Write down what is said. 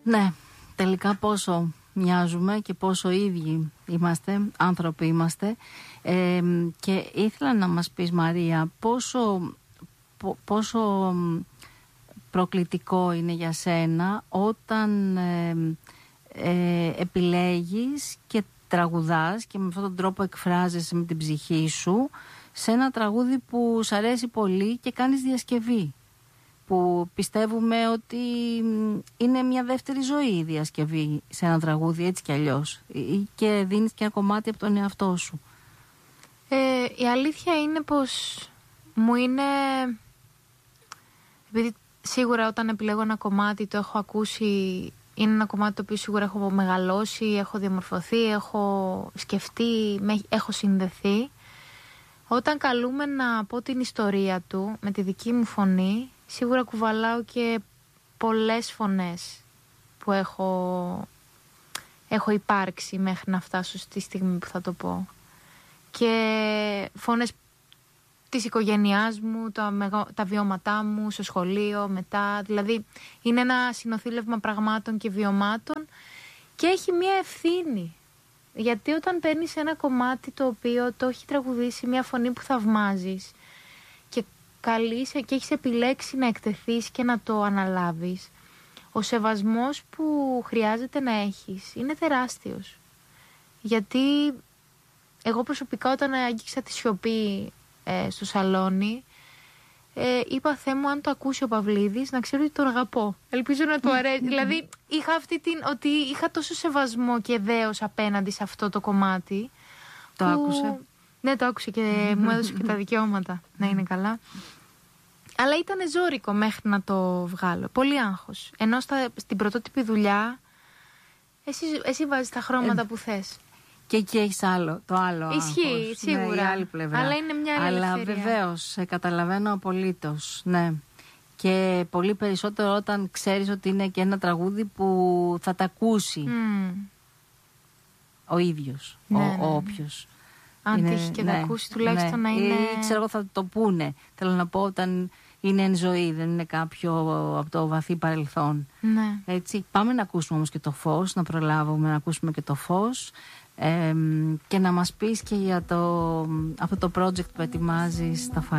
Ναι, τελικά πόσο μοιάζουμε και πόσο ίδιοι είμαστε, άνθρωποι είμαστε. Και ήθελα να μας πεις, Μαρία, πόσο προκλητικό είναι για σένα όταν επιλέγεις και τραγουδάς και με αυτόν τον τρόπο εκφράζεσαι με την ψυχή σου σε ένα τραγούδι που σ' αρέσει πολύ και κάνεις διασκευή, που πιστεύουμε ότι είναι μια δεύτερη ζωή η διασκευή σε ένα τραγούδι, έτσι κι αλλιώς, και δίνεις και ένα κομμάτι από τον εαυτό σου. Η αλήθεια είναι πως μου είναι, επειδή σίγουρα όταν επιλέγω ένα κομμάτι το έχω ακούσει, είναι ένα κομμάτι το οποίο σίγουρα έχω μεγαλώσει, έχω διαμορφωθεί, έχω σκεφτεί, έχω συνδεθεί. Όταν καλούμε να πω την ιστορία του με τη δική μου φωνή, σίγουρα κουβαλάω και πολλές φωνές που έχω υπάρξει μέχρι να φτάσω στη στιγμή που θα το πω. Και φωνές της οικογένειάς μου, τα βιώματά μου στο σχολείο, μετά. Δηλαδή είναι ένα συνοθήλευμα πραγμάτων και βιωμάτων και έχει μια ευθύνη. Γιατί όταν παίρνεις ένα κομμάτι το οποίο το έχει τραγουδήσει μια φωνή που θαυμάζεις και καλείσαι και έχεις επιλέξει να εκτεθείς και να το αναλάβεις, ο σεβασμός που χρειάζεται να έχεις είναι τεράστιος. Γιατί εγώ προσωπικά όταν άγγιξα τη σιωπή στο σαλόνι, είπα, Θεέ μου, αν το ακούσει ο Παυλίδης, να ξέρω ότι τον αγαπώ. Ελπίζω να του αρέσει. Δηλαδή είχα ότι είχα τόσο σεβασμό και δέος απέναντι σε αυτό το κομμάτι. Το άκουσε? Ναι, το άκουσε και μου έδωσε και τα δικαιώματα να είναι καλά. Αλλά ήταν ζώρικο μέχρι να το βγάλω. Πολύ άγχος. Ενώ στην πρωτότυπη δουλειά εσύ βάζεις τα χρώματα που θες. Και εκεί έχεις το άλλο ισχύει, άγχος, σίγουρα. Ναι, η άλλη πλευρά. Αλλά είναι μια άλλη ελευθερία. Αλλά βεβαίως, καταλαβαίνω απολύτως, ναι. Και πολύ περισσότερο όταν ξέρεις ότι είναι και ένα τραγούδι που θα τα ακούσει ο ίδιος, ο όποιος. Αν τύχει και τα ακούσει, τουλάχιστον να είναι. Ή ξέρω εγώ θα το πούνε. Θέλω να πω, όταν είναι εν ζωή, δεν είναι κάποιο από το βαθύ παρελθόν. Ναι. Έτσι. Πάμε να ακούσουμε όμως και το Φως, να προλάβουμε να ακούσουμε και το Φως. Και να μας πεις και για αυτό το project που ετοιμάζεις, τα